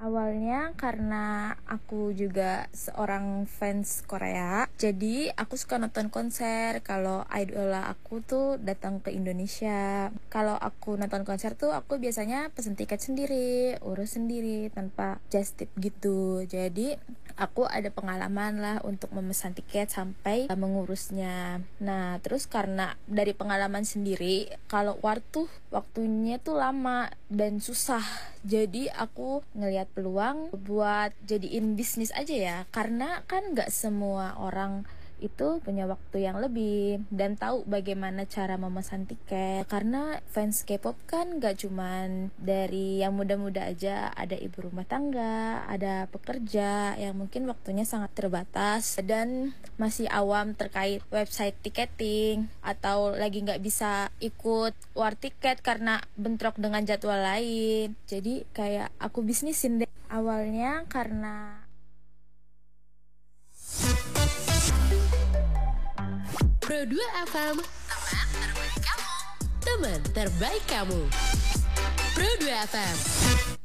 Awalnya karena aku juga seorang fans Korea, jadi aku suka nonton konser kalau idola aku tuh datang ke Indonesia. Kalau aku nonton konser tuh aku biasanya pesen tiket sendiri, urus sendiri tanpa just tip gitu. Jadi aku ada pengalaman lah untuk memesan tiket sampai mengurusnya. Nah, terus karena dari pengalaman sendiri, kalau waktunya tuh lama dan susah. Jadi aku ngelihat peluang buat jadiin bisnis aja ya, karena kan gak semua orang itu punya waktu yang lebih dan tahu bagaimana cara memesan tiket. Karena fans K-pop kan gak cuman dari yang muda-muda aja, ada ibu rumah tangga, ada pekerja yang mungkin waktunya sangat terbatas dan masih awam terkait website tiketing, atau lagi gak bisa ikut war tiket karena bentrok dengan jadwal lain. Jadi kayak aku bisnisin deh. Awalnya karena Pro 2 FM, teman terbaik kamu. Pro 2 FM.